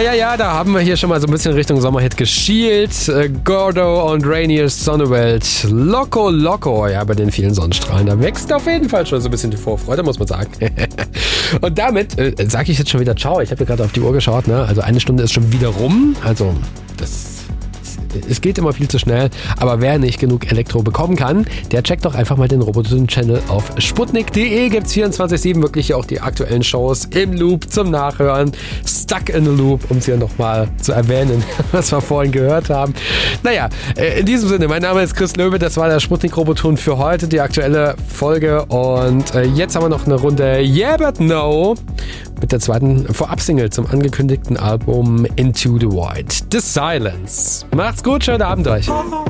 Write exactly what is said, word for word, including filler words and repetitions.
ja, ja, da haben wir hier schon mal so ein bisschen Richtung Sommerhit geschielt. Äh, Gordo und Rainiers Sonnenwelt. Loco, Loco. Ja, bei den vielen Sonnenstrahlen. Da wächst auf jeden Fall schon so ein bisschen die Vorfreude, muss man sagen. Und damit äh, sage ich jetzt schon wieder ciao. Ich habe hier gerade auf die Uhr geschaut. Ne? Also eine Stunde ist schon wieder rum. Also das... Es geht immer viel zu schnell, aber wer nicht genug Elektro bekommen kann, der checkt doch einfach mal den Roboton-Channel auf sputnik punkt de. Gibt's vierundzwanzig sieben wirklich auch die aktuellen Shows im Loop zum Nachhören. Stuck in the Loop, um es hier nochmal zu erwähnen, was wir vorhin gehört haben. Naja, in diesem Sinne, mein Name ist Chris Löwe, das war der Sputnik-Roboton für heute, die aktuelle Folge. Und jetzt haben wir noch eine Runde Yeah But No mit der zweiten Vorab-Single zum angekündigten Album Into the Void. The Silence. Macht's gut, schönen Abend euch.